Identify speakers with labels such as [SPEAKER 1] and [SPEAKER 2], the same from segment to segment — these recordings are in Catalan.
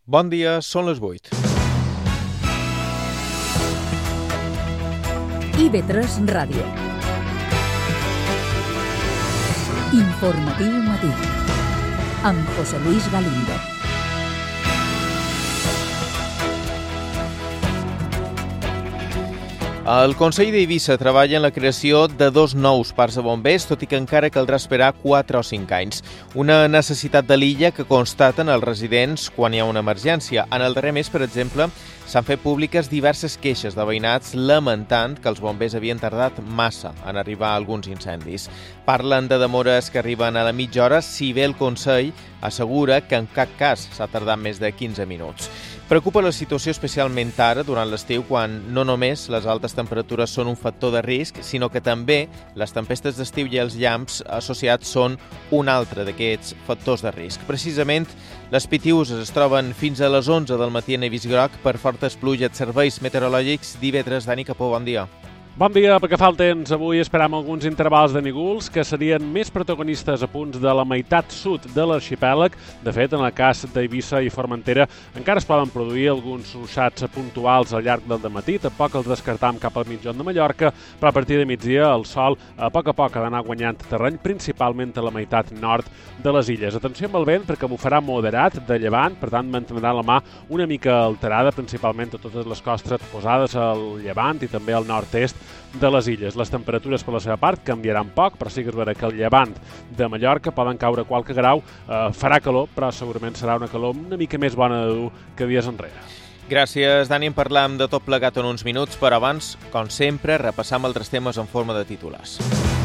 [SPEAKER 1] Bon dia, són les 8.
[SPEAKER 2] IB3 Ràdio. Informatiu matí. Amb José Luis Galindo.
[SPEAKER 1] El Consell d'Eivissa treballa en la creació de 2 nous parcs de bombers, tot i que encara caldrà esperar 4 o 5 anys. Una necessitat de l'illa que constaten els residents quan hi ha una emergència. En el darrer mes, per exemple, s'han fet públiques diverses queixes de veïnats lamentant que els bombers havien tardat massa en arribar a alguns incendis. Parlen de demores que arriben a la mitja hora, si bé el Consell assegura que en cap cas s'ha tardat més de 15 minuts. Preocupa la situació especialment ara, durant l'estiu, quan no només les altes temperatures són un factor de risc, sinó que també les tempestes d'estiu i els llamps associats són un altre d'aquests factors de risc. Precisament, les Pitiüses es troben fins a les 11 del matí en avís groc per fortes pluges. Serveis meteorològics d'IB3, Dani Capó, bon dia.
[SPEAKER 3] Bon dia, perquè fa el temps. Avui esperam alguns intervals de nígols que serien més protagonistes a punts de la meitat sud de l'arxipèlag. De fet, en el cas d'Eivissa i Formentera encara es poden produir alguns ruixats puntuals al llarg del dematí. Tampoc els descartam cap al mitjan de Mallorca, però a partir de migdia el sol a poc ha d'anar guanyant terreny, principalment a la meitat nord de les illes. Atenció amb el vent, perquè bufarà moderat de llevant, per tant mantindrà la mà una mica alterada, principalment a totes les costes posades al llevant i també al nord-est de les illes. Les temperatures per la seva part canviaran poc, però sí que es veurà que al llevant de Mallorca poden caure qualque grau. Farà calor, però segurament serà una calor una mica més bona de dur que dies enrere.
[SPEAKER 1] Gràcies, Dani. En parlam de tot plegat en uns minuts, però abans, com sempre, repassam altres temes en forma de titulars.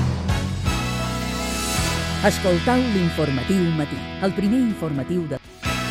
[SPEAKER 2] Escoltau l'informatiu matí, el primer informatiu de...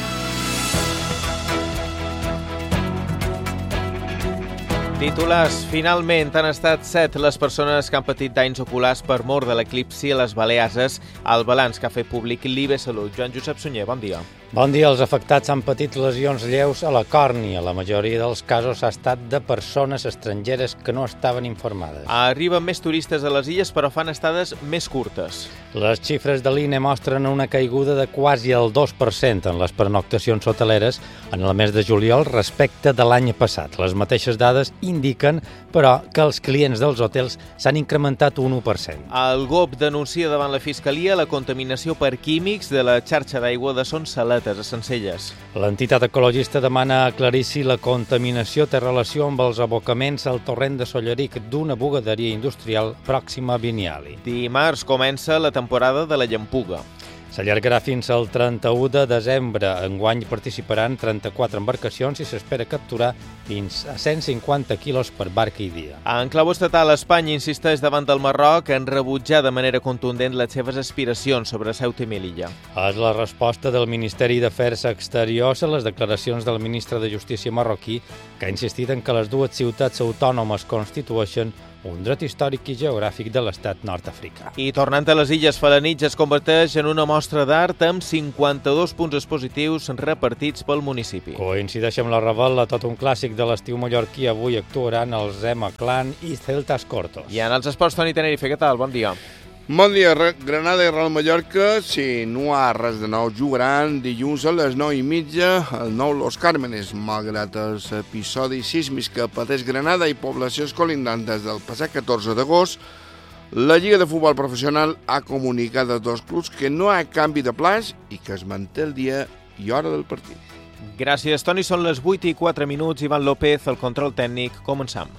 [SPEAKER 1] Titulars. Finalment han estat 7 les persones que han patit danys oculars per mort de l'eclipsi a les Balears. El balanç que ha fet públic l'IB Salut. Joan Josep Sunyer, bon dia.
[SPEAKER 4] Bon dia. Els afectats han patit lesions lleus a la còrnia. La majoria dels casos ha estat de persones estrangeres que no estaven informades.
[SPEAKER 1] Arriben més turistes a les illes, però fan estades més curtes.
[SPEAKER 4] Les xifres de l'INE mostren una caiguda de quasi el 2% en les pernoctacions hoteleres en el mes de juliol respecte de l'any passat. Les mateixes dades indiquen, però, que els clients dels hotels s'han incrementat un 1%.
[SPEAKER 1] El GOB denuncia davant la Fiscalia la contaminació per químics de la xarxa d'aigua de Son Saletes, a Sencelles.
[SPEAKER 4] L'entitat ecologista demana aclarir si la contaminació té relació amb els abocaments al torrent de Solleric d'una bugaderia industrial pròxima a Vinyali.
[SPEAKER 1] Dimarts comença la temporada de la llampuga.
[SPEAKER 4] S'allargarà fins al 31 de desembre. Enguany participaran 34 embarcacions i s'espera capturar fins a 150 quilos per barca i dia.
[SPEAKER 1] En clau estatal, Espanya insisteix davant del Marroc en rebutjar de manera contundent les seves aspiracions sobre Ceuta i Melilla.
[SPEAKER 4] És la resposta del Ministeri d'Afers Exteriors a les declaracions del ministre de Justícia marroquí, que ha insistit en que les dues ciutats autònomes constitueixen un dret històric i geogràfic de l'estat nord-africà.
[SPEAKER 1] I tornant a les Illes, Felanitx es converteix en una mostra d'art amb 52 punts expositius repartits pel municipi.
[SPEAKER 4] Coincideix amb la Ravel, tot un clàssic de l'estiu mallorquí. Avui actuaran els Zema Clan i Celtas Cortos.
[SPEAKER 1] I en els esports, Toni Tenerife, què tal? Bon dia.
[SPEAKER 5] Bon dia. Granada i Real Mallorca, si no hi ha res de nou, jugaran dilluns a les 9:30 al nou Los Cármenes. Malgrat els episodis sísmics que pateix Granada i poblacions colindants des del passat 14 d'agost, la Lliga de Futbol Professional ha comunicat als dos clubs que no hi ha canvi de plans i que es manté el dia i hora del partit.
[SPEAKER 1] Gràcies, Toni. Són les 8:04. Ivan López, el control tècnic. Començam.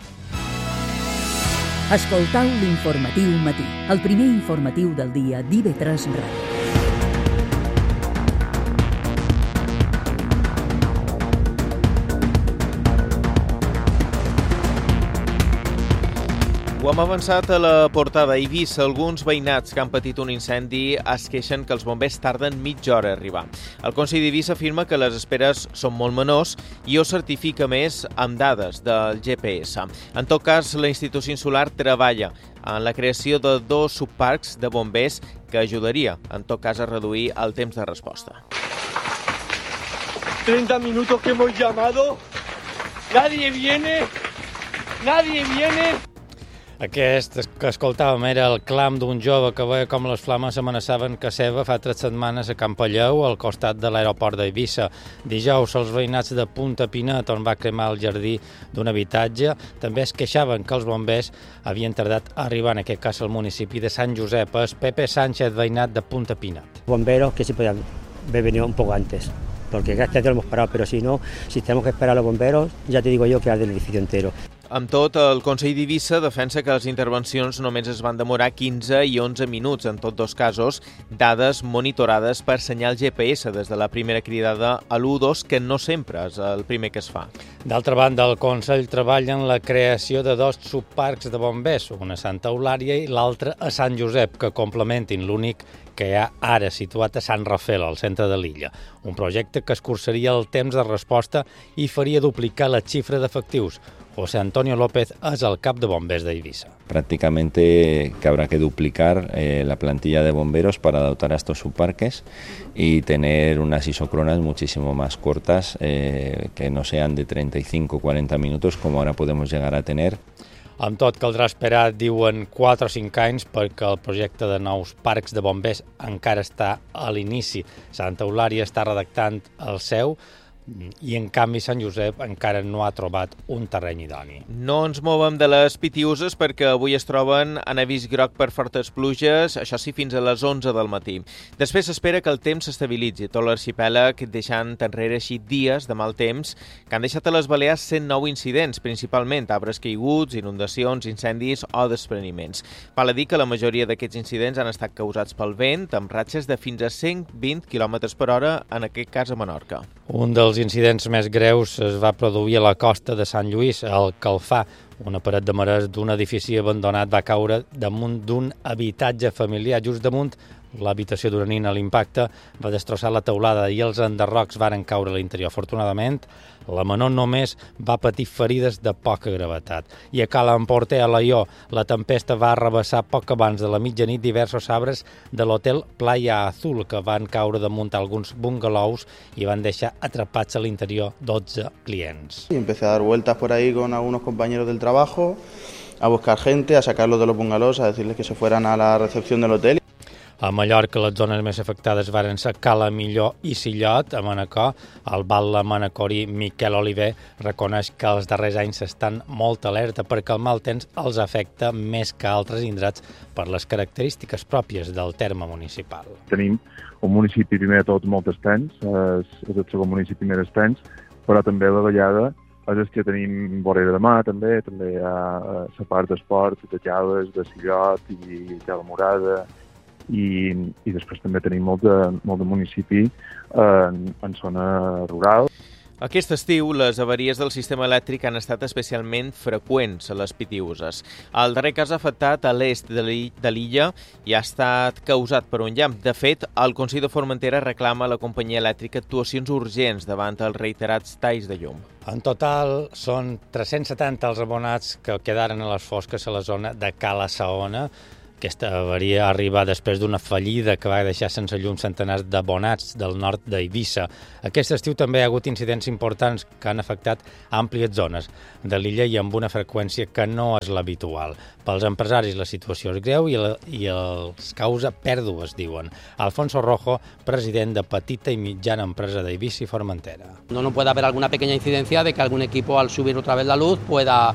[SPEAKER 2] Escoltau l'informatiu matí, el primer informatiu del dia d'IB3 Ràdio.
[SPEAKER 1] Ho hem avançat a la portada. A Eivissa, alguns veïnats que han patit un incendi es queixen que els bombers tarden mitja hora a arribar. El Consell d'Eivissa afirma que les esperes són molt menors i ho certifica més amb dades del GPS. En tot cas, la institució insular treballa en la creació de 2 subparcs de bombers que ajudaria, en tot cas, a reduir el temps de resposta.
[SPEAKER 6] 30 minutos que hemos llamado, nadie viene.
[SPEAKER 4] Aquest que escoltàvem era el clam d'un jove que veia com les flames amenaçaven casa seva fa 3 setmanes a Campalleu, al costat de l'aeroport d'Eivissa. Dijous, els veïnats de Punta Pinet, on va cremar el jardí d'un habitatge, també es queixaven que els bombers havien tardat a arribar, en aquest cas al municipi de Sant Josep. És Pepe Sánchez, veïnat de Punta Pinet.
[SPEAKER 6] Bomberos que sí podían haber venido un poco antes, porque gracias a Dios lo hemos parado, pero si no, si tenemos que esperar a los bomberos, ya te digo yo que arde el edificio entero.
[SPEAKER 1] Amb tot, el Consell d'Eivissa defensa que les intervencions només es van demorar 15 i 11 minuts, en tots dos casos, dades monitorades per senyal GPS des de la primera cridada a l'112, que no sempre és el primer que es fa.
[SPEAKER 4] D'altra banda, el Consell treballa en la creació de 2 subparcs de bombers, un a Santa Eulària i l'altre a Sant Josep, que complementin l'únic que hi ha ara situat a Sant Rafel, al centre de l'illa. Un projecte que escurçaria el temps de resposta i faria duplicar la xifra d'efectius. José Antonio López es el cap de bombers d'Eivissa.
[SPEAKER 7] Prácticamente que habrá que duplicar la plantilla de bomberos para dotar a estos subparques y tener unas isócronas muchísimo más cortas, que no sean de 35 o 40 minutos como ahora podemos llegar a tener.
[SPEAKER 4] Amb tot, caldrà esperar, diuen, 4 o 5 anys perquè el projecte de nous parcs de bombers encara està a l'inici. Santa Eulària està redactant el seu i, en canvi, Sant Josep encara no ha trobat un terreny idoni.
[SPEAKER 1] No ens movem de les Pitiuses perquè avui es troben en avís groc per fortes pluges, això sí, fins a les 11 del matí. Després s'espera que el temps s'estabilitzi tot l'arxipèlag, deixant enrere així dies de mal temps que han deixat a les Balears 109 incidents, principalment arbres caiguts, inundacions, incendis o despreniments. Val a dir que la majoria d'aquests incidents han estat causats pel vent, amb ratxes de fins a 120 km per hora, en aquest cas a Menorca.
[SPEAKER 4] Un dels incidents més greus es va produir a la costa de Sant Lluís, al Calfà. Una paret de marès d'un edifici abandonat va caure damunt d'un habitatge familiar. Just damunt l'habitació d'una nina, l'impacte va destrossar la teulada i els enderrocs varen caure a l'interior. Afortunadament, la menor només va patir ferides de poca gravetat. I a Cala Emporter, a Laió, la tempesta va arrabassar poc abans de la mitjanit diversos arbres de l'hotel Playa Azul, que van caure damunt alguns bungalows i van deixar atrapats a l'interior 12 clients.
[SPEAKER 8] Empecé a dar vueltas por ahí con algunos compañeros del trabajo, a buscar gente, a sacarlos de los bungalows, a decirles que se fueran a la recepción del hotel.
[SPEAKER 4] A Mallorca, les zones més afectades varen ser Cala Millor i Sillot. A Manacor, el batlle manacorí Miquel Oliver reconeix que els darrers anys estan molt alerta perquè el mal temps els afecta més que altres indrets per les característiques pròpies del terme municipal.
[SPEAKER 9] Tenim un municipi, primer de tot, molt extens, és el segon municipi més extens, però també la vegada és que tenim vorera de mar, també hi ha la part d'esport, de Jalles, de Sillot i de la Morada, i després també tenim molt de municipi en zona rural.
[SPEAKER 1] Aquest estiu, les avaries del sistema elèctric han estat especialment freqüents a les Pitiuses. El darrer cas afectat a l'est de l'illa i ha estat causat per un llamp. De fet, el Consell de Formentera reclama a la companyia elèctrica actuacions urgents davant els reiterats talls de llum.
[SPEAKER 4] En total, són 370 els abonats que quedaren a les fosques a la zona de Cala Saona. Aquesta avaria arriba després d'una fallida que va deixar sense llum centenars d'abonats del nord d'Eivissa. Aquest estiu també hi ha hagut incidents importants que han afectat àmplies zones de l'illa i amb una freqüència que no és l'habitual. Pels empresaris la situació és greu i els causa pèrdues, diuen. Alfonso Rojo, president de Petita i Mitjana Empresa d'Eivissa i Formentera.
[SPEAKER 10] No puede haber alguna pequeña incidencia de que algún equipo al subir otra vez la luz pueda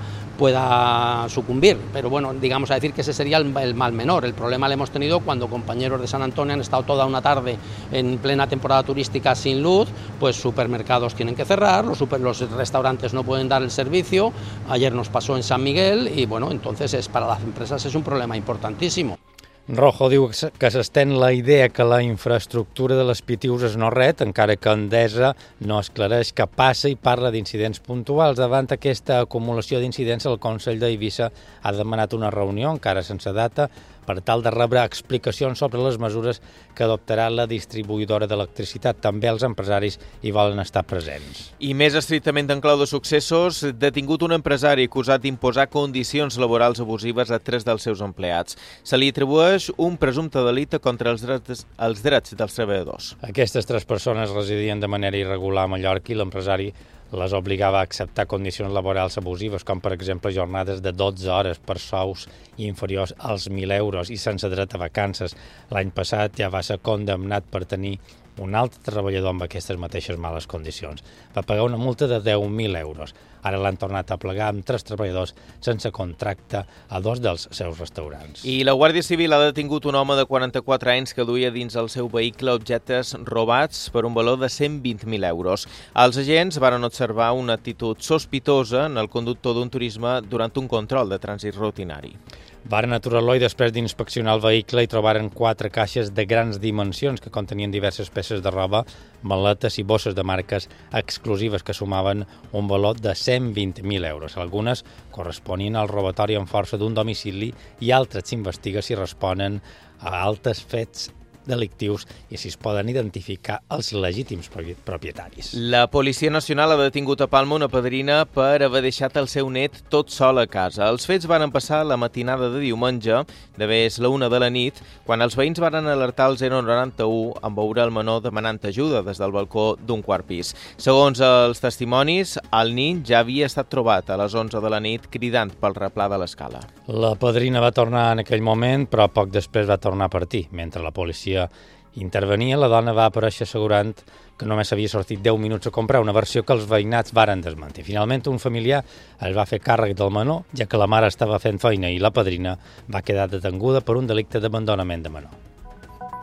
[SPEAKER 10] sucumbir, pero bueno, digamos a decir que ese sería el mal menor. El problema lo hemos tenido cuando compañeros de San Antonio han estado toda una tarde en plena temporada turística sin luz, pues supermercados tienen que cerrar, los restaurantes no pueden dar el servicio. Ayer nos pasó en San Miguel y bueno, entonces para las empresas es un problema importantísimo.
[SPEAKER 4] Rojo diu que s'estén la idea que la infraestructura de les Pitiuses no ret, encara que Endesa no esclareix què passa i parla d'incidents puntuals. Davant aquesta acumulació d'incidents, el Consell d'Eivissa ha demanat una reunió, encara sense data, per tal de rebre explicacions sobre les mesures que adoptarà la distribuïdora d'electricitat. També els empresaris hi volen estar presents.
[SPEAKER 1] I més estrictament en clau de successos, detingut un empresari acusat d'imposar condicions laborals abusives a 3 dels seus empleats. Se li atribueix un presumpte delicte contra els drets dels treballadors.
[SPEAKER 4] Aquestes 3 persones residien de manera irregular a Mallorca i l'empresari les obligava a acceptar condicions laborals abusives, com per exemple jornades de 12 hores per sous inferiors als 1.000 euros i sense dret a vacances. L'any passat ja va ser condemnat per tenir un altre treballador amb aquestes mateixes males condicions. Va pagar una multa de 10.000 euros. Ara l'han tornat a plegar amb 3 treballadors sense contracte a 2 dels seus restaurants.
[SPEAKER 1] I la Guàrdia Civil ha detingut un home de 44 anys que duia dins el seu vehicle objectes robats per un valor de 120.000 euros. Els agents varen observar una actitud sospitosa en el conductor d'un turisme durant un control de trànsit rutinari.
[SPEAKER 4] Varen aturar-lo i després d'inspeccionar el vehicle hi trobaren 4 caixes de grans dimensions que contenien diverses peces de roba, maletes i bosses de marques exclusives que sumaven un valor de 120.000 euros. Algunes corresponien al robatori amb força d'un domicili i altres s'investiga si responen a altres fets delictius i si es poden identificar els legítims propietaris.
[SPEAKER 1] La Policia Nacional ha detingut a Palma una padrina per haver deixat el seu net tot sol a casa. Els fets van passar la matinada de diumenge, d'haver la 1 de la nit, quan els veïns van alertar el 091 en veure el menor demanant ajuda des del balcó d'un quart pis. Segons els testimonis, el nin ja havia estat trobat a les 11 de la nit cridant pel replà de l'escala.
[SPEAKER 4] La padrina va tornar en aquell moment, però poc després va tornar a partir. Mentre la policia intervenia, la dona va aparèixer assegurant que només havia sortit 10 minuts a comprar, una versió que els veïnats varen desmentir. Finalment, un familiar es va fer càrrec del menor, ja que la mare estava fent feina i la padrina va quedar detenguda per un delicte d'abandonament de menor.